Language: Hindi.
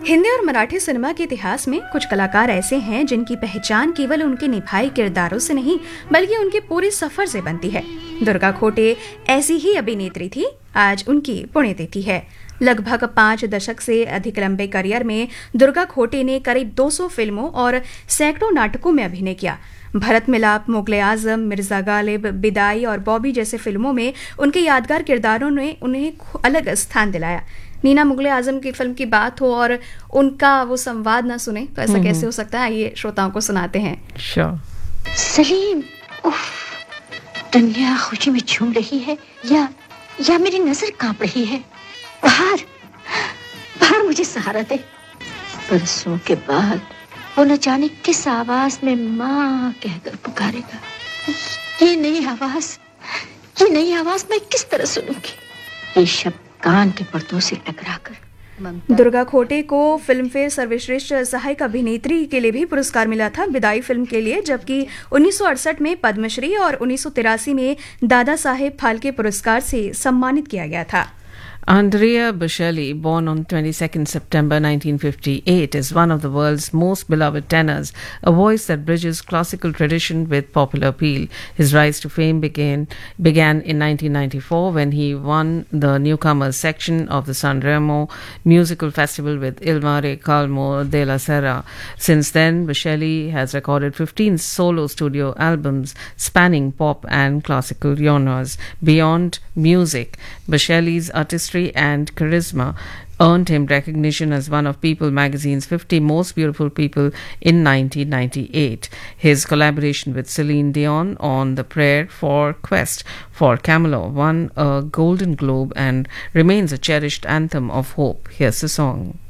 हिंदी और मराठी सिनेमा के इतिहास में कुछ कलाकार ऐसे हैं जिनकी पहचान केवल उनके निभाए किरदारों से नहीं बल्कि उनके पूरे सफर से बनती है। दुर्गा खोटे ऐसी ही अभिनेत्री थी। आज उनकी पुण्यतिथि है। लगभग 5 दशक से अधिक लंबे करियर में दुर्गा खोटे ने करीब 200 फिल्मों और सैकड़ों नाटकों में अभिनय किया। भरत मिलाप, मुगले आजम, मिर्जा गालिब, बिदाई और बॉबी जैसे फिल्मों में उनके यादगार किरदारों ने उन्हें अलग स्थान दिलाया। नीना, मुगले आजम की फिल्म की बात हो और उनका वो संवाद ना सुने तो ऐसा कैसे हो सकता है? आइए श्रोताओं को सुनाते हैं। सलीम, उफ, दुनिया खुशी में झूम रही है या मेरी नजर कांप रही है। बाहर मुझे सहारा दे। बरसों के बाद वो न जाने किस आवाज में माँ कहकर पुकारेगा। ये नई आवाज मैं किस तरह सुनूंगी? ये शब्द कान के पर्दों से टकराकर। दुर्गा खोटे को फिल्म फेयर सर्वश्रेष्ठ सहायक अभिनेत्री के लिए भी पुरस्कार मिला था, विदाई फिल्म के लिए, जबकि 1968 में पद्मश्री और 1983 में दादा साहेब फाल्के पुरस्कार से सम्मानित किया गया था। Andrea Bocelli, born on 22nd September 1958, is one of the world's most beloved tenors, a voice that bridges classical tradition with popular appeal. His rise to fame began in 1994 when he won the newcomers section of the Sanremo musical festival with Il Mare Calmo della Sera. Since then, Bocelli has recorded 15 solo studio albums spanning pop and classical genres. Beyond music, Bocelli's artistry and charisma earned him recognition as one of People magazine's 50 most beautiful people in 1998. His collaboration with Celine Dion on The Prayer for Quest for Camelot won a Golden Globe and remains a cherished anthem of hope. Here's the song.